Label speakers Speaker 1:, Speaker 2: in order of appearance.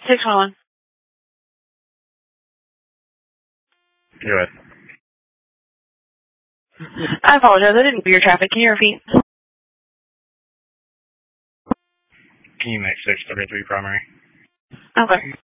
Speaker 1: 611.
Speaker 2: Go ahead.
Speaker 1: I apologize. I didn't hear your traffic. Can you repeat?
Speaker 2: Can you make 633 primary?
Speaker 1: Okay.